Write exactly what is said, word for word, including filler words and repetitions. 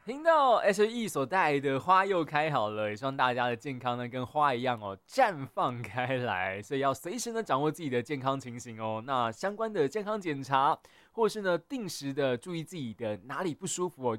听到 H E 所带来的花又开好了，也希望大家的健康呢跟花一样哦，绽放开来。所以要随时呢掌握自己的健康情形哦。那相关的健康检查，或是呢定时的注意自己的哪里不舒服哦。